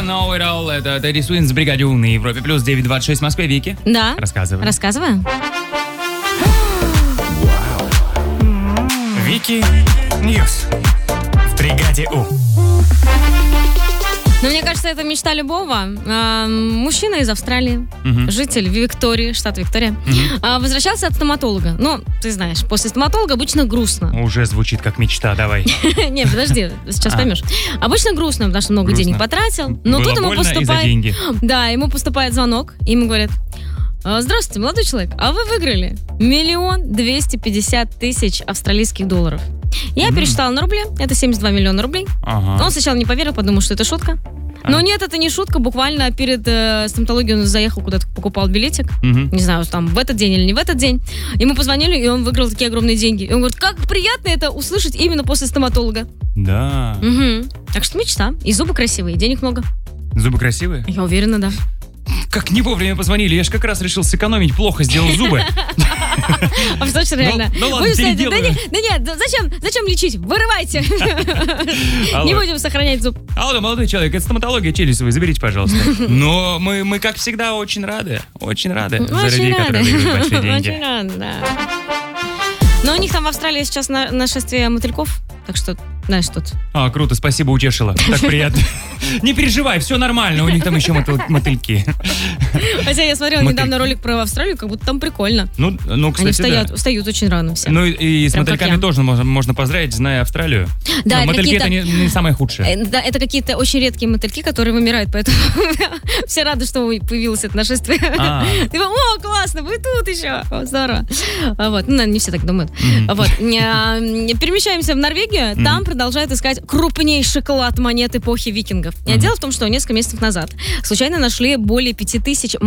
Know It All. Это Дэдди Свинс в бригаде У на Европе. Плюс 9:26 в Москве. Вики? Да. Рассказывай. Рассказываю. Вики Ньюс в бригаде У. Ну, мне кажется, это мечта любого. Мужчина из Австралии, житель Виктории, штат Виктория, возвращался от стоматолога. Ну, ты знаешь, после стоматолога обычно грустно. Уже звучит как мечта, давай. Не, подожди, сейчас поймешь. Обычно грустно, потому что много денег потратил. Но Было тут ему больно и за поступает... деньги. Да, ему поступает звонок, и ему говорят: здравствуйте, молодой человек, а вы выиграли 1 250 000 австралийских долларов. Я пересчитала на рубли, это 72 миллиона рублей. Он сначала не поверил, подумал, что это шутка. Но нет, это не шутка, буквально перед стоматологией он заехал куда-то, покупал билетик. Не знаю, там в этот день или не в этот день. Ему позвонили, и он выиграл такие огромные деньги. И он говорит, как приятно это услышать именно после стоматолога. Да. Так что мечта. И зубы красивые, и денег много. Зубы красивые? Я уверена, да. Как не вовремя позвонили, я же как раз решил сэкономить, плохо сделал зубы. А точно реально? Ну ладно, переделаю. Да нет, зачем лечить? Вырывайте. Не будем сохранять зуб. Алло, молодой человек, это стоматология челюстевой, заберите, пожалуйста. Но мы, как всегда, очень рады за людей, которые выиграют большие деньги. Очень рады, да. Но у них там в Австралии сейчас нашествие мотыльков, так что, знаешь, тут... Круто, спасибо, утешила. Так приятно. Не переживай, все нормально, у них там еще мотыльки. Хотя я смотрела недавно ролик про Австралию, как будто там прикольно. Ну, кстати, они встают очень рано все. Ну и с мотыльками тоже можно поздравить, зная Австралию. Да, мотыльки это не самое худшее. Да, это какие-то очень редкие мотыльки, которые вымирают, поэтому все рады, что появилось это нашествие. Ты думаешь, о, классно, вы тут еще, здорово. Вот, ну, наверное, не все так думают. Вот. Перемещаемся в Норвегию, там продолжают искать крупнейший клад монет эпохи викингов. Дело в том, что несколько месяцев назад случайно нашли более 5000